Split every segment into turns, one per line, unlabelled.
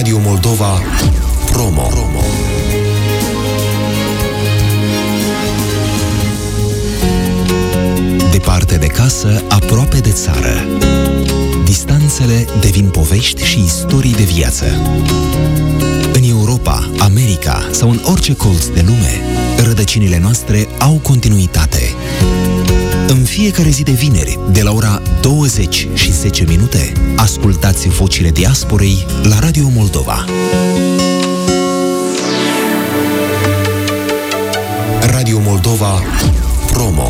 Radio Moldova Promo. Departe de casă, aproape de țară. Distanțele devin povești și istorii de viață. În Europa, America sau în orice colț de lume, rădăcinile noastre au continuitate. În fiecare zi de vineri, de la ora 20:10, ascultați vocile diasporei la Radio Moldova. Radio Moldova Promo.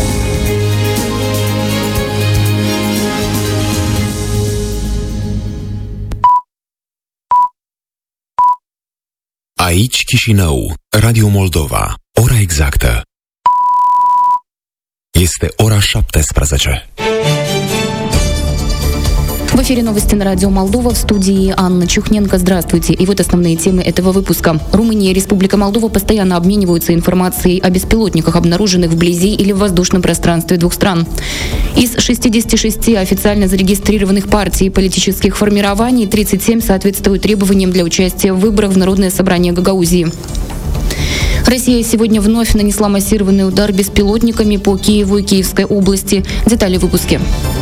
Aici Chișinău, Radio Moldova, ora exactă. Este ora 17.
В эфире новости на Радио Молдова, в студии Анна Чухненко. Здравствуйте. И вот основные темы этого выпуска. Румыния и Республика Молдова постоянно обмениваются информацией о беспилотниках, обнаруженных вблизи или в воздушном пространстве двух стран. Из 66 официально зарегистрированных партий и политических формирований 37 соответствуют требованиям для участия в выборах в Народное собрание Гагаузии. Россия сегодня вновь нанесла массированный удар беспилотниками по Киеву и Киевской области. Детали в выпуске.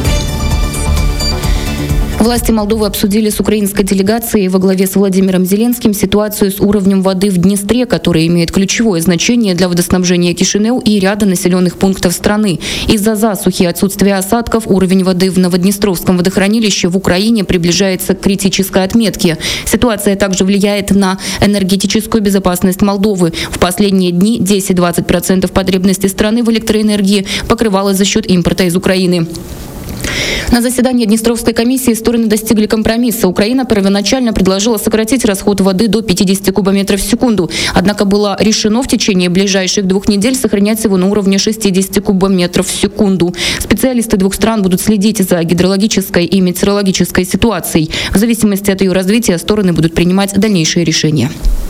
Власти Молдовы обсудили с украинской делегацией во главе с Владимиром Зеленским ситуацию с уровнем воды в Днестре, который имеет ключевое значение для водоснабжения Кишинеу и ряда населенных пунктов страны. Из-за засухи и отсутствия осадков уровень воды в Новоднестровском водохранилище в Украине приближается к критической отметке. Ситуация также влияет на энергетическую безопасность Молдовы. В последние дни 10-20% потребностей страны в электроэнергии покрывалось за счет импорта из Украины. На заседании Днестровской комиссии стороны достигли компромисса. Украина первоначально предложила сократить расход воды до 50 кубометров в секунду. Однако было решено в течение ближайших 2 недель сохранять его на уровне 60 кубометров в секунду. Специалисты двух стран будут следить за гидрологической и метеорологической ситуацией. В зависимости от ее развития стороны будут принимать дальнейшие решения.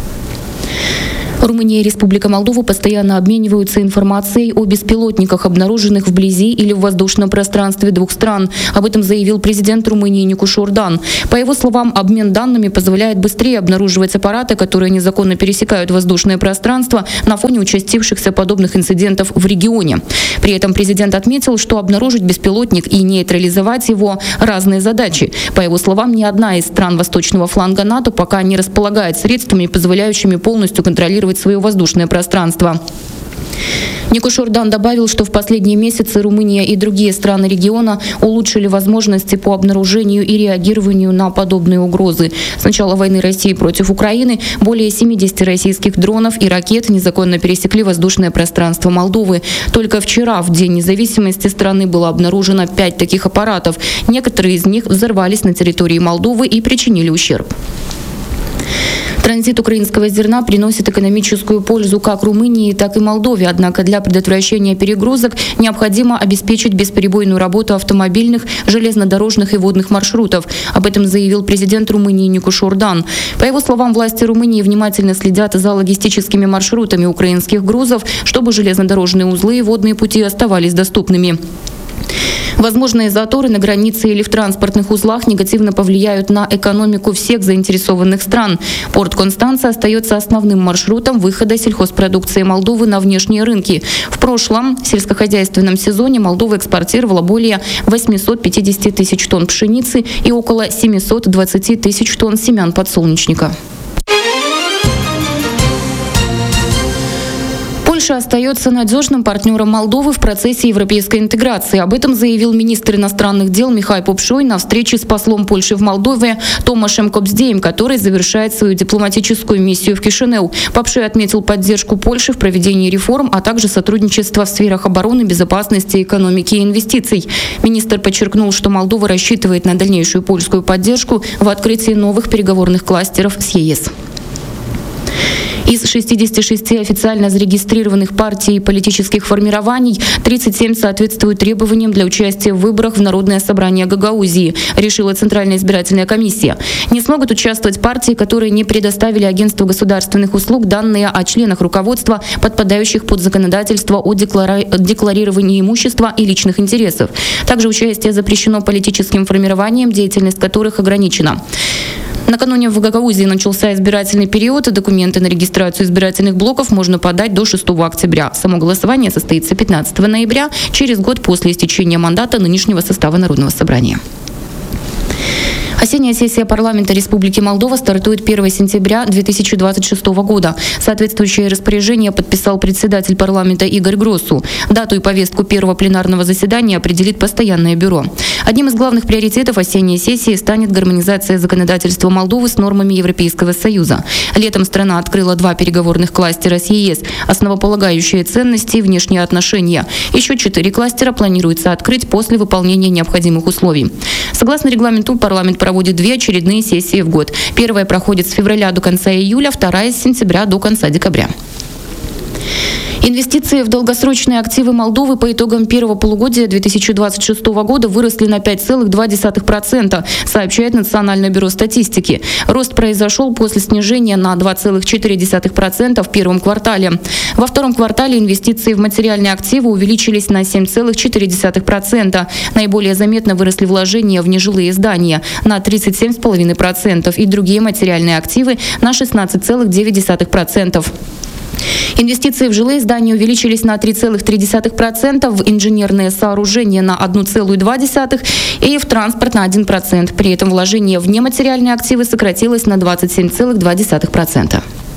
Румыния и Республика Молдова постоянно обмениваются информацией о беспилотниках, обнаруженных вблизи или в воздушном пространстве двух стран. Об этом заявил президент Румынии Никуш Ордан. По его словам, обмен данными позволяет быстрее обнаруживать аппараты, которые незаконно пересекают воздушное пространство на фоне участившихся подобных инцидентов в регионе. При этом президент отметил, что обнаружить беспилотник и нейтрализовать его – разные задачи. По его словам, ни одна из стран восточного фланга НАТО пока не располагает средствами, позволяющими полностью контролировать свое воздушное пространство. Никуш Ордан добавил, что в последние месяцы Румыния и другие страны региона улучшили возможности по обнаружению и реагированию на подобные угрозы. С начала войны России против Украины более 70 российских дронов и ракет незаконно пересекли воздушное пространство Молдовы. Только вчера, в День независимости страны, было обнаружено 5 таких аппаратов. Некоторые из них взорвались на территории Молдовы и причинили ущерб. Транзит украинского зерна приносит экономическую пользу как Румынии, так и Молдове. Однако для предотвращения перегрузок необходимо обеспечить бесперебойную работу автомобильных, железнодорожных и водных маршрутов. Об этом заявил президент Румынии Никуш Ордан. По его словам, власти Румынии внимательно следят за логистическими маршрутами украинских грузов, чтобы железнодорожные узлы и водные пути оставались доступными. Возможные заторы на границе или в транспортных узлах негативно повлияют на экономику всех заинтересованных стран. Порт Констанца остается основным маршрутом выхода сельхозпродукции Молдовы на внешние рынки. В прошлом сельскохозяйственном сезоне Молдова экспортировала более 850 тысяч тонн пшеницы и около 720 тысяч тонн семян подсолнечника. Польша остается надежным партнером Молдовы в процессе европейской интеграции. Об этом заявил министр иностранных дел Михай Попшой на встрече с послом Польши в Молдове Томашем Кобздеем, который завершает свою дипломатическую миссию в Кишинеу. Попшой отметил поддержку Польши в проведении реформ, а также сотрудничество в сферах обороны, безопасности, экономики и инвестиций. Министр подчеркнул, что Молдова рассчитывает на дальнейшую польскую поддержку в открытии новых переговорных кластеров с ЕС. Из 66 официально зарегистрированных партий и политических формирований 37 соответствуют требованиям для участия в выборах в Народное собрание Гагаузии, решила Центральная избирательная комиссия. Не смогут участвовать партии, которые не предоставили Агентству государственных услуг данные о членах руководства, подпадающих под законодательство о декларировании имущества и личных интересов. Также участие запрещено политическим формированиям, деятельность которых ограничена. Накануне в Гагаузии начался избирательный период, и документы на регистрацию избирательных блоков можно подать до 6 октября. Само голосование состоится 15 ноября, через год после истечения мандата нынешнего состава Народного собрания. Осенняя сессия парламента Республики Молдова стартует 1 сентября 2026 года. Соответствующее распоряжение подписал председатель парламента Игорь Гросу. Дату и повестку первого пленарного заседания определит постоянное бюро. Одним из главных приоритетов осенней сессии станет гармонизация законодательства Молдовы с нормами Европейского Союза. Летом страна открыла 2 переговорных кластера с ЕС – основополагающие ценности и внешние отношения. Еще 4 кластера планируется открыть после выполнения необходимых условий. Согласно регламенту, парламент проводит 2 очередные сессии в год. Первая проходит с февраля до конца июля, вторая с сентября до конца декабря. Инвестиции в долгосрочные активы Молдовы по итогам первого полугодия 2026 года выросли на 5,2%, сообщает Национальное бюро статистики. Рост произошел после снижения на 2,4% в первом квартале. Во втором квартале инвестиции в материальные активы увеличились на 7,4%. Наиболее заметно выросли вложения в нежилые здания на 37,5% и другие материальные активы на 16,9%. Инвестиции в жилые здания увеличились на 3,3%, в инженерные сооружения на 1,2% и в транспорт на 1%. При этом вложение в нематериальные активы сократилось на 27,2%.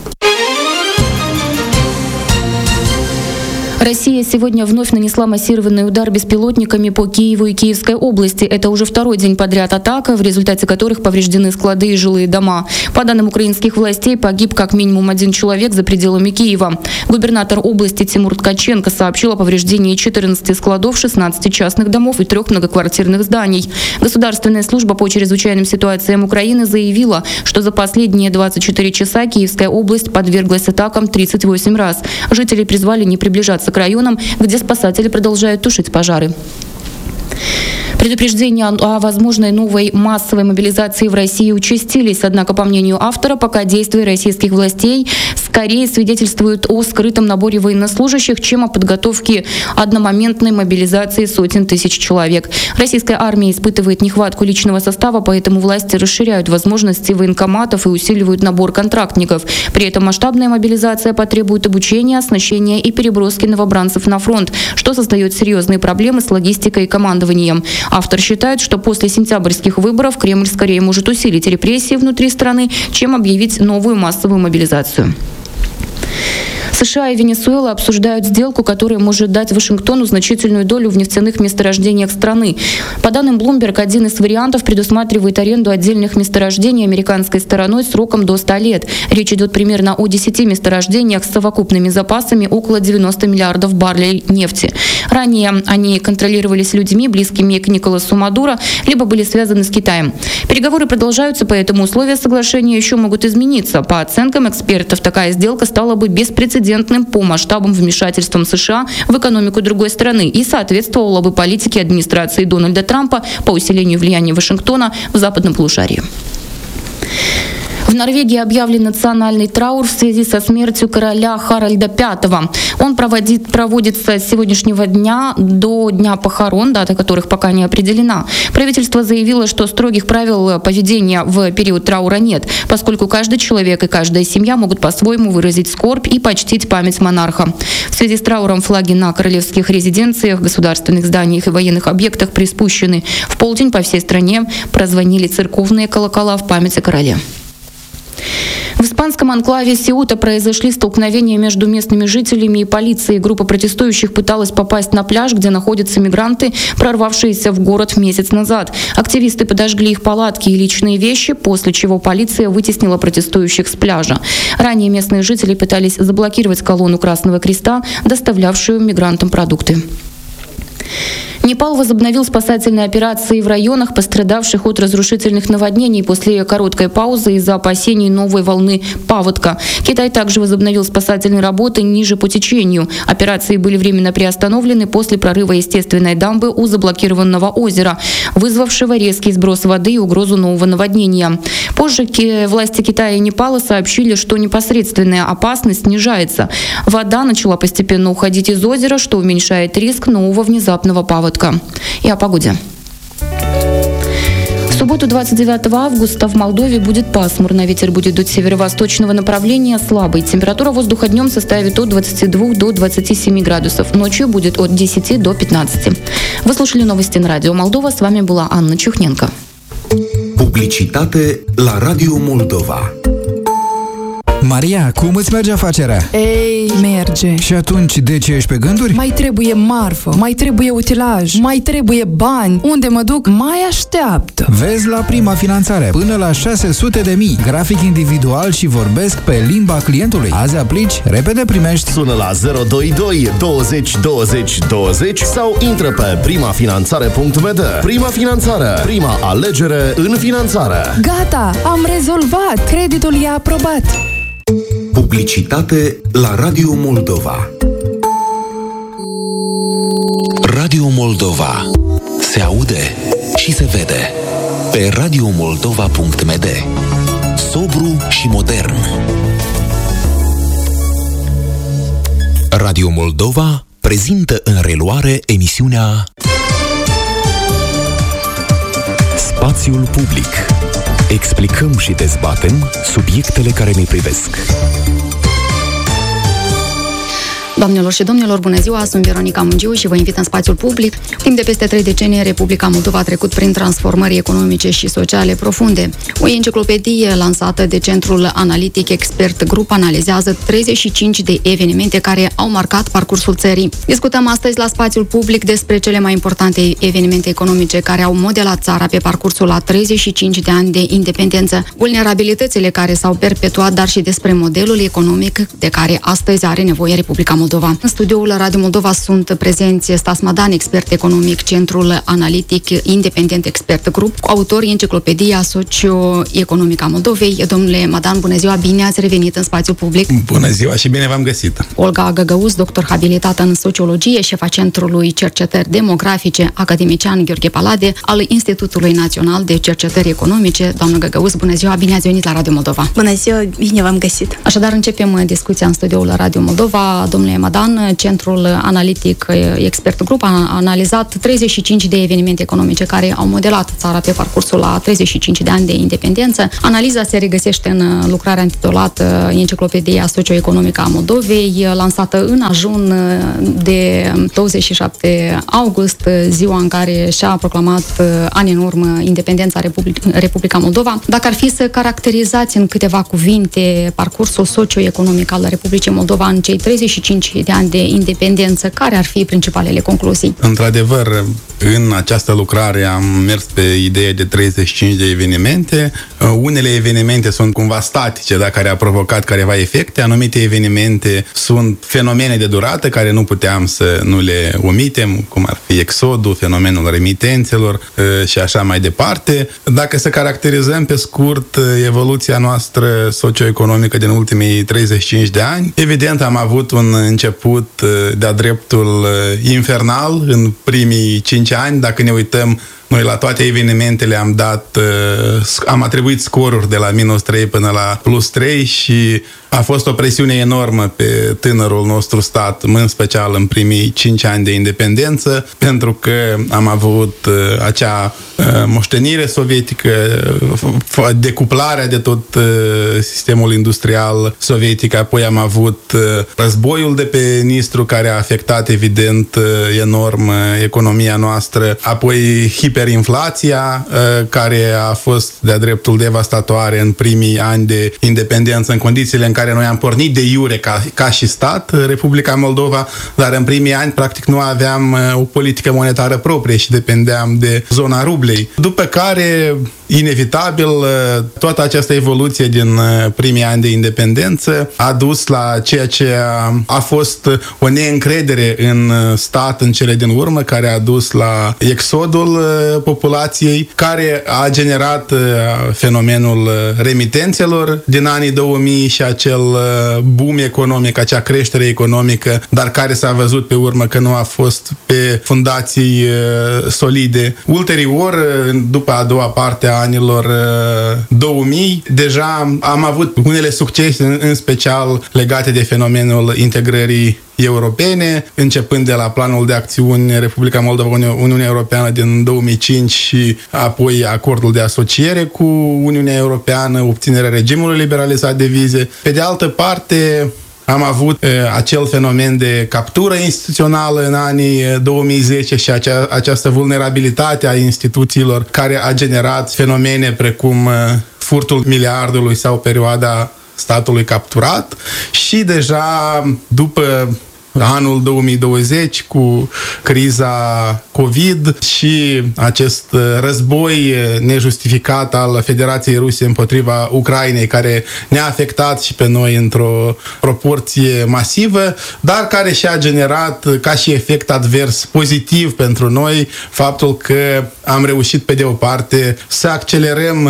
Россия сегодня вновь нанесла массированный удар беспилотниками по Киеву и Киевской области. Это уже второй день подряд атака, в результате которых повреждены склады и жилые дома. По данным украинских властей, погиб как минимум 1 человек за пределами Киева. Губернатор области Тимур Ткаченко сообщил о повреждении 14 складов, 16 частных домов и 3 многоквартирных зданий. Государственная служба по чрезвычайным ситуациям Украины заявила, что за последние 24 часа Киевская область подверглась атакам 38 раз. Жители призвали не приближаться к районам, где спасатели продолжают тушить пожары. Предупреждения о возможной новой массовой мобилизации в России участились, однако, по мнению автора, пока действия российских властей скорее свидетельствуют о скрытом наборе военнослужащих, чем о подготовке одномоментной мобилизации сотен тысяч человек. Российская армия испытывает нехватку личного состава, поэтому власти расширяют возможности военкоматов и усиливают набор контрактников. При этом масштабная мобилизация потребует обучения, оснащения и переброски новобранцев на фронт, что создает серьезные проблемы с логистикой и командованием. Автор считает, что после сентябрьских выборов Кремль скорее может усилить репрессии внутри страны, чем объявить новую массовую мобилизацию. США и Венесуэла обсуждают сделку, которая может дать Вашингтону значительную долю в нефтяных месторождениях страны. По данным Bloomberg, один из вариантов предусматривает аренду отдельных месторождений американской стороной сроком до 100 лет. Речь идет примерно о 10 месторождениях с совокупными запасами около 90 миллиардов баррелей нефти. Ранее они контролировались людьми, близкими к Николасу Мадуро, либо были связаны с Китаем. Переговоры продолжаются, поэтому условия соглашения еще могут измениться. По оценкам экспертов, такая сделка стала бы беспрецедентной по масштабам вмешательством США в экономику другой страны и соответствовала бы политике администрации Дональда Трампа по усилению влияния Вашингтона в западном полушарии. В Норвегии объявлен национальный траур в связи со смертью короля Харальда V. Он проводится с сегодняшнего дня до дня похорон, дата которых пока не определена. Правительство заявило, что строгих правил поведения в период траура нет, поскольку каждый человек и каждая семья могут по-своему выразить скорбь и почтить память монарха. В связи с трауром флаги на королевских резиденциях, государственных зданиях и военных объектах приспущены. В полдень по всей стране прозвонили церковные колокола в память о короле. В испанском анклаве Сеута произошли столкновения между местными жителями и полицией. Группа протестующих пыталась попасть на пляж, где находятся мигранты, прорвавшиеся в город месяц назад. Активисты подожгли их палатки и личные вещи, после чего полиция вытеснила протестующих с пляжа. Ранее местные жители пытались заблокировать колонну Красного Креста, доставлявшую мигрантам продукты. Непал возобновил спасательные операции в районах, пострадавших от разрушительных наводнений после короткой паузы из-за опасений новой волны паводка. Китай также возобновил спасательные работы ниже по течению. Операции были временно приостановлены после прорыва естественной дамбы у заблокированного озера, вызвавшего резкий сброс воды и угрозу нового наводнения. Позже власти Китая и Непала сообщили, что непосредственная опасность снижается. Вода начала постепенно уходить из озера, что уменьшает риск нового внезапного паводка. И о погоде. В субботу 29 августа в Молдове будет пасмурно. Ветер будет дуть северо-восточного направления, слабый. Температура воздуха днем составит от 22 до 27 градусов. Ночью будет от 10 до 15. Вы слушали новости на Радио Молдова. С вами была Анна Чухненко.
Publicitate la Radio Moldova.
Maria, cum îți merge afacerea?
Ei, merge.
Și atunci, de ce ești pe gânduri?
Mai trebuie marfă, mai trebuie utilaj, mai trebuie bani. Unde mă duc, mai așteaptă.
Vezi la Prima Finanțare. Până la 600.000. Grafic individual și vorbesc pe limba clientului. Azi aplici, repede primești.
Sună la 022 20 20 20 sau intră pe primafinanțare.md. Prima Finanțare. Prima alegere în finanțare.
Gata, am rezolvat. Creditul e aprobat.
Publicitate la Radio Moldova. Radio Moldova. Se aude și se vede. Pe radiomoldova.md. Sobru și modern. Radio Moldova prezintă în reluare emisiunea Spațiul public. Explicăm și dezbatem subiectele care ne privesc.
Doamnelor și domnilor, bună ziua, sunt Veronica Mungiu și vă invit în spațiul public. Timp de peste 3 decenii, Republica Moldova a trecut prin transformări economice și sociale profunde. O enciclopedie lansată de Centrul Analitic Expert Group analizează 35 de evenimente care au marcat parcursul țării. Discutăm astăzi la spațiul public despre cele mai importante evenimente economice care au modelat țara pe parcursul a 35 de ani de independență, vulnerabilitățile care s-au perpetuat, dar și despre modelul economic de care astăzi are nevoie Republica Moldova. În studioul Radio Moldova sunt prezenți Stas Madan, expert economic, Centrul Analitic Independent Expert Group, autor enciclopedia socio-economică a Moldovei. Domnule Madan, bună ziua, bine ați revenit în spațiul public.
Bună ziua și bine v-am găsit.
Olga Găgăuz, doctor habilitată în sociologie, șefa Centrului Cercetări Demografice, academician Gheorghe Palade, al Institutului Național de Cercetări Economice. Doamnă Găgăuz, bună ziua, bine ați venit la Radio Moldova.
Bună ziua, bine v-am găsit.
Așadar, începem discuția în studioul Radio Moldova. Domnule Madan, Centrul Analitic Expert Group a analizat 35 de evenimente economice care au modelat țara pe parcursul la 35 de ani de independență. Analiza se regăsește în lucrarea intitulată Enciclopedia Socioeconomică a Moldovei, lansată în ajun de 27 august, ziua în care și-a proclamat ani în urmă independența Republica Moldova. Dacă ar fi să caracterizați în câteva cuvinte parcursul socioeconomic al Republicii Moldova în cei 35 de ani de independență, care ar fi principalele concluzii?
Într-adevăr, în această lucrare am mers pe ideea de 35 de evenimente. Unele evenimente sunt cumva statice, dar care au provocat careva efecte. Anumite evenimente sunt fenomene de durată, care nu puteam să nu le omitem, cum ar fi exodul, fenomenul remitențelor și așa mai departe. Dacă să caracterizăm pe scurt evoluția noastră socioeconomică din ultimii 35 de ani, evident am avut un început de-a dreptul infernal în primii 5 ani. Dacă ne uităm, noi la toate evenimentele am atribuit scoruri de la -3 până la +3 și a fost o presiune enormă pe tânărul nostru stat, în special în primii 5 ani de independență, pentru că am avut acea moștenire sovietică, decuplarea de tot sistemul industrial sovietic, apoi am avut războiul de pe Nistru, care a afectat evident enorm economia noastră, apoi hiperinflația, care a fost de-a dreptul devastatoare în primii ani de independență, în condițiile în care noi am pornit de iure ca și stat, Republica Moldova, dar în primii ani practic nu aveam o politică monetară proprie și dependeam de zona rublei. După care, inevitabil, toată această evoluție din primii ani de independență a dus la ceea ce a fost o neîncredere în stat în cele din urmă, care a dus la exodul populației, care a generat fenomenul remitențelor din anii 2000 și acel boom economic, acea creștere economică, dar care s-a văzut pe urmă că nu a fost pe fundații solide. Ulterior, după a doua parte a anilor 2000, deja am avut unele succese, în special legate de fenomenul integrării europene, începând de la planul de acțiuni Republica Moldova, Uniunea Europeană din 2005 și apoi acordul de asociere cu Uniunea Europeană, obținerea regimului liberalizat de vize. Pe de altă parte, am avut acel fenomen de captură instituțională în anii 2010 și această vulnerabilitate a instituțiilor care a generat fenomene precum furtul miliardului sau perioada statului capturat și deja după anul 2020 cu criza COVID și acest război nejustificat al Federației Ruse împotriva Ucrainei, care ne-a afectat și pe noi într-o proporție masivă, dar care și-a generat ca și efect advers pozitiv pentru noi faptul că am reușit pe de o parte să accelerăm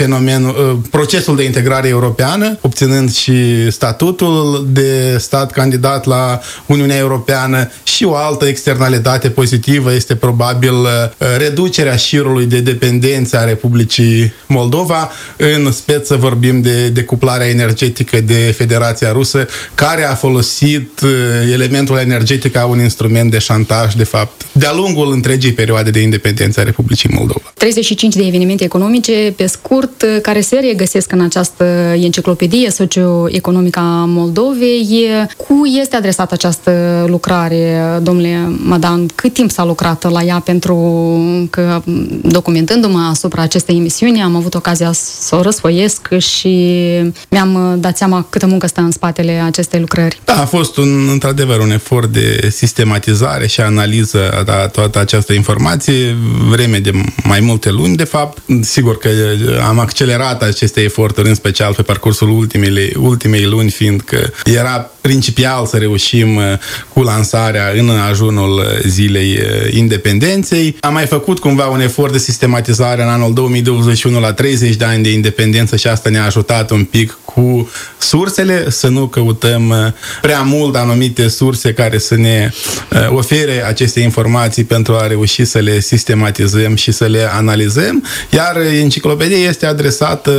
procesul de integrare europeană, obținând și statutul de stat candidat la Uniunea Europeană, și o altă externalitate pozitivă este probabil reducerea șirului de dependență a Republicii Moldova. În speță vorbim de decuplarea energetică de Federația Rusă, care a folosit elementul energetic ca un instrument de șantaj, de fapt, de-a lungul întregii perioade de independență a Republicii Moldova.
35 de evenimente economice, pe scurt, care se regăsesc în această enciclopedie socioeconomică a Moldovei. Cui este adresată această lucrare, domnule Madan? Cât timp s-a lucrat la ea? Pentru că, documentându-mă asupra acestei emisiuni, am avut ocazia să o răsfoiesc și mi-am dat seama câtă muncă stă în spatele acestei lucrări.
Da, a fost într-adevăr un efort de sistematizare și analiză a toată această informație, vreme de mai multe luni, de fapt. Sigur că am accelerat aceste eforturi, în special pe parcursul ultimei luni, fiindcă era principial să reușim cu lansarea în ajunul zilei independenței. Am mai făcut cumva un efort de sistematizare în anul 2021 la 30 de ani de independență și asta ne-a ajutat un pic cu sursele, să nu căutăm prea mult anumite surse care să ne ofere aceste informații pentru a reuși să le sistematizăm și să le analizăm, iar enciclopedia este adresată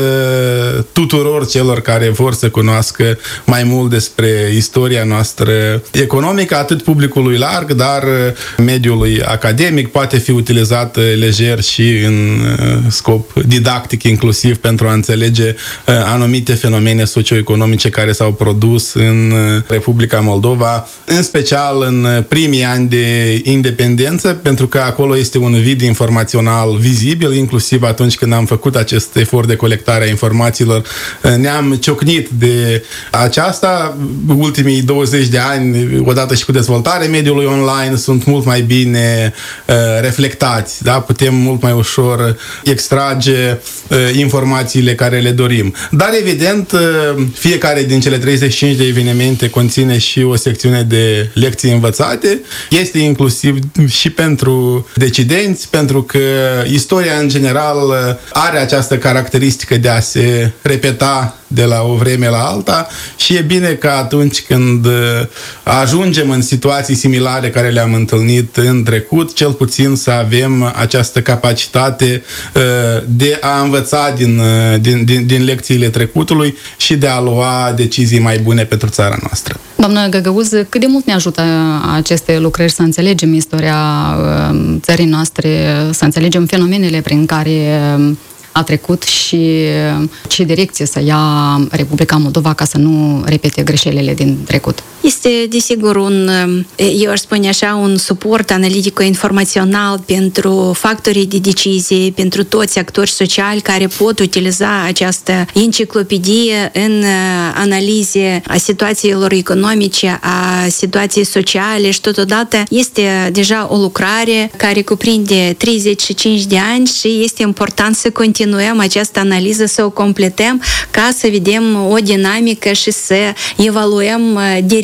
tuturor celor care vor să cunoască mai mult despre istoria noastră economică, atât publicului larg, dar mediului academic, poate fi utilizat lejer și în scop didactic inclusiv pentru a înțelege anumite fenomene socioeconomice care s-au produs în Republica Moldova, în special în primii ani de independență, pentru că acolo este un vid informațional vizibil, inclusiv atunci când am făcut acest efort de colectare a informațiilor, ne-am ciocnit de aceasta. Ultimii 20 de ani, odată și cu dezvoltarea mediului online, sunt mult mai bine reflectați, da? Putem mult mai ușor extrage informațiile care le dorim. Dar, evident, fiecare din cele 35 de evenimente conține și o secțiune de lecții învățate. Este inclusiv și pentru decidenți, pentru că istoria, în general, are această caracteristică de a se repeta de la o vreme la alta și e bine că atunci când ajungem în situații similare care le-am întâlnit în trecut, cel puțin să avem această capacitate de a învăța din lecțiile trecutului și de a lua decizii mai bune pentru țara noastră.
Doamnă Găgăuz, cât de mult ne ajută aceste lucrări să înțelegem istoria țării noastre, să înțelegem fenomenele prin care a trecut și ce direcție să ia Republica Moldova ca să nu repete greșelile din trecut?
Este, desigur, eu aș spune așa, un suport analitico-informațional pentru factorii de decizie, pentru toți actori sociali care pot utiliza această enciclopedie în analize a situațiilor economice, a situației sociale și totodată este deja o lucrare care cuprinde 35 de ani și este important să continuăm această analiză, să o completăm ca să vedem o dinamică și să evaluăm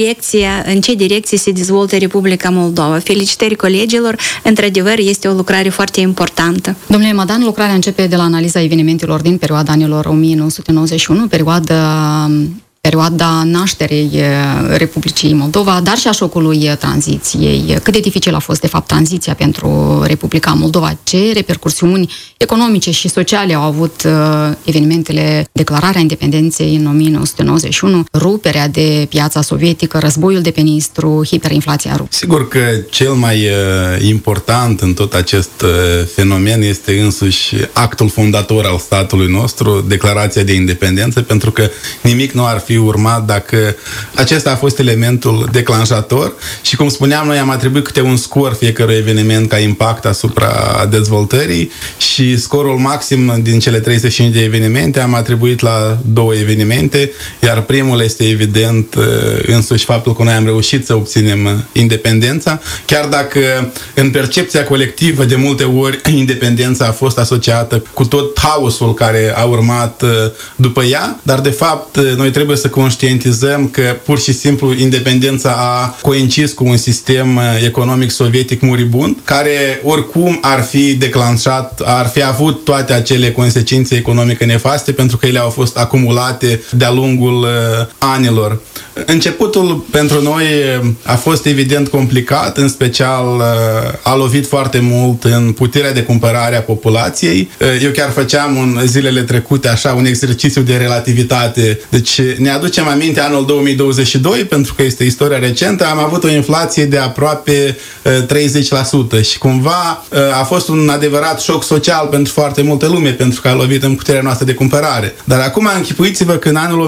în ce direcție se dezvoltă Republica Moldova. Felicitări colegilor, într-adevăr este o lucrare foarte importantă.
Domnule Madan, lucrarea începe de la analiza evenimentelor din perioada anilor 1991, perioada perioada nașterii Republicii Moldova, dar și a șocului tranziției. Cât de dificil a fost, de fapt, tranziția pentru Republica Moldova? Ce repercursiuni economice și sociale au avut evenimentele, declararea independenței în 1991, ruperea de piața sovietică, războiul de pe Nistru, hiperinflația rupă?
Sigur că cel mai important în tot acest fenomen este însuși actul fondator al statului nostru, declarația de independență, pentru că nimic nu ar fi urmat dacă acesta a fost elementul declanșator și, cum spuneam, noi am atribuit câte un scor fiecărui eveniment ca impact asupra dezvoltării și scorul maxim din cele 35 de evenimente am atribuit la 2 evenimente, iar primul este evident însuși faptul că noi am reușit să obținem independența, chiar dacă în percepția colectivă de multe ori independența a fost asociată cu tot haosul care a urmat după ea, dar de fapt noi trebuie să conștientizăm că pur și simplu independența a coincis cu un sistem economic sovietic muribund, care oricum ar fi declanșat, ar fi avut toate acele consecințe economice nefaste, pentru că ele au fost acumulate de-a lungul anilor. Începutul pentru noi a fost evident complicat, în special a lovit foarte mult în puterea de cumpărare a populației. Eu chiar făceam în zilele trecute așa un exercițiu de relativitate. Deci ne aducem aminte anul 2022, pentru că este istoria recentă, am avut o inflație de aproape 30% și cumva a fost un adevărat șoc social pentru foarte multă lume, pentru că a lovit în puterea noastră de cumpărare. Dar acum închipuiți-vă că în anul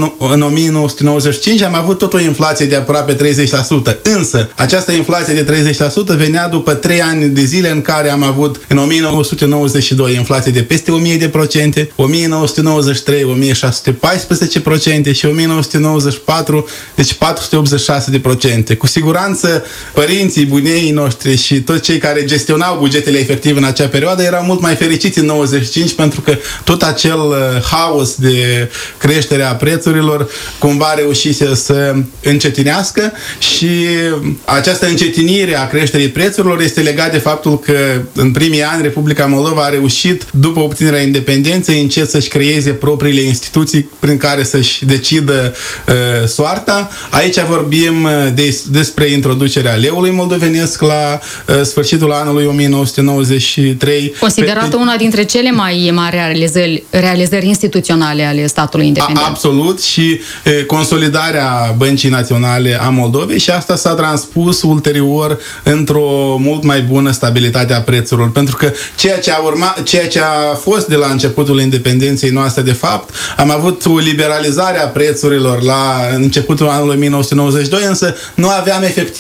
1995 am avut tot o inflație de aproape 30%. Însă, această inflație de 30% venea după 3 ani de zile în care am avut în 1992 inflație de peste 1000%, 1993 1614% și 1994 deci 486%. Cu siguranță părinții, bunii noștri și toți cei care gestionau bugetele efective în acea perioadă erau mult mai fericiți în 95, pentru că tot acel haos de creștere a prețurilor cumva reușise să încetinească și această încetinire a creșterii prețurilor este legată de faptul că în primii ani Republica Moldova a reușit, după obținerea independenței, încet să-și creeze propriile instituții prin care să-și decidă soarta. Aici vorbim despre introducerea leului moldovenesc la sfârșitul anului 1993.
Considerată una dintre cele mai mari realizări instituționale ale statului independent.
Absolut, și consolidarea Băncii Naționale a Moldovei, și asta s-a transpus ulterior într-o mult mai bună stabilitate a prețurilor, pentru că ceea ce a fost de la începutul independenței noastre, de fapt, am avut o liberalizare a prețurilor la începutul anului 1992, însă nu aveam efectiv